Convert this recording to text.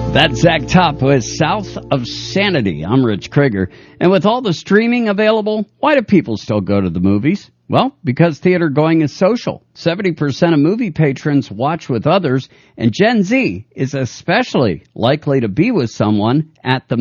That's Zach Top with South of Sanity. I'm Rich Krieger. And with all the streaming available, why do people still go to the movies? Well, because theater going is social. 70% of movie patrons watch with others, and Gen Z is especially likely to be with someone at the